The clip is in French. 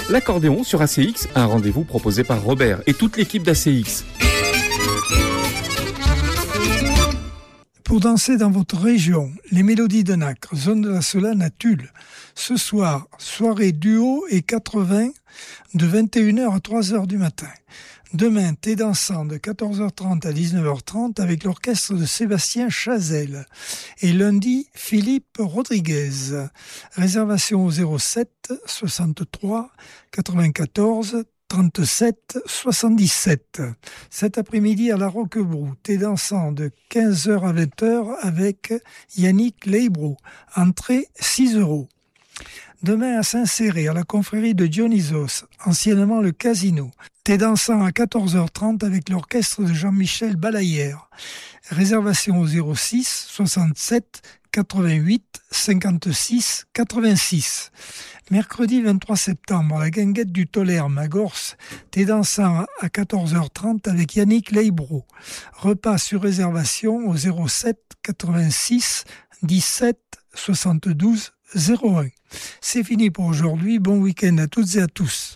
L'accordéon sur ACX, un rendez-vous proposé par Robert et toute l'équipe d'ACX. Pour danser dans votre région, les Mélodies de Nacre, zone de la Solane à Tulle. Ce soir, soirée duo et 80 de 21h à 3h du matin. Demain, thé dansant de 14h30 à 19h30 avec l'orchestre de Sébastien Chazelle. Et lundi, Philippe Rodriguez. Réservation au 07 63 94 37 77. Cet après-midi à la Roquebrou, thé dansant de 15h à 20h avec Yannick Leibro. Entrée 6 €. Demain à Saint-Céré, à la confrérie de Dionysos, anciennement le Casino. Thé dansant à 14h30 avec l'orchestre de Jean-Michel Balayer. Réservation au 06 67 88 56 86. Mercredi 23 septembre, à la Guinguette du Tolère, Magorce, thé dansant à 14h30 avec Yannick Leibro. Repas sur réservation au 07 86 17 72 01. C'est fini pour aujourd'hui. Bon week-end à toutes et à tous.